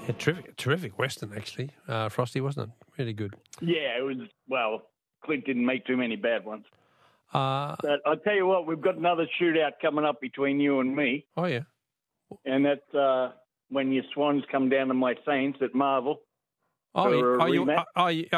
Yeah, terrific Western, actually, Frosty, wasn't it? Really good. Yeah, it was, well, Clint didn't make too many bad ones. But I'll tell you what, we've got another shootout coming up between you and me. Oh, yeah. And that's when your Swans come down to my Saints at Marvel. Oh, for a you, rematch.